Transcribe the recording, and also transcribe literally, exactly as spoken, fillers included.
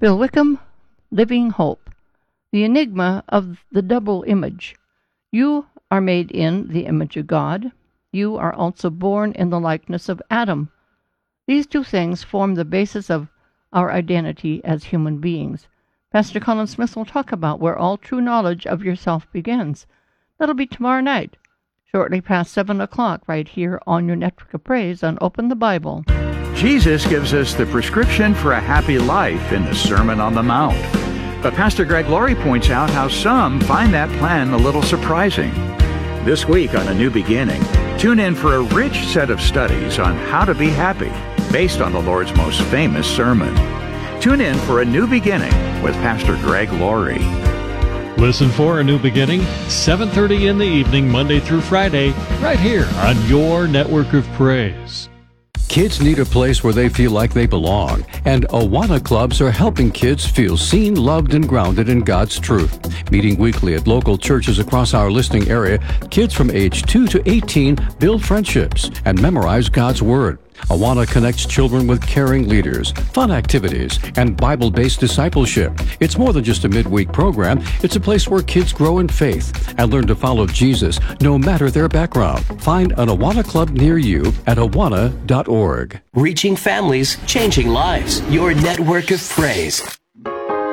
Bill Wickham, Living Hope. The enigma of the double image. You are made in the image of God. You are also born in the likeness of Adam. These two things form the basis of our identity as human beings. Pastor Colin Smith will talk about where all true knowledge of yourself begins. That'll be tomorrow night, shortly past seven o'clock, right here on your Network of Praise on Open the Bible. Jesus gives us the prescription for a happy life in the Sermon on the Mount. But Pastor Greg Laurie points out how some find that plan a little surprising. This week on A New Beginning, tune in for a rich set of studies on how to be happy, based on the Lord's most famous sermon. Tune in for A New Beginning with Pastor Greg Laurie. Listen for A New Beginning, seven thirty in the evening, Monday through Friday, right here on your Network of Praise. Kids need a place where they feel like they belong, and Awana clubs are helping kids feel seen, loved, and grounded in God's truth. Meeting weekly at local churches across our listening area, kids from age two to eighteen build friendships and memorize God's Word. Awana connects children with caring leaders, fun activities, and Bible-based discipleship. It's more than just a midweek program. It's a place where kids grow in faith and learn to follow Jesus no matter their background. Find an Awana club near you at awana dot org. Reaching families, changing lives. Your Network of Praise.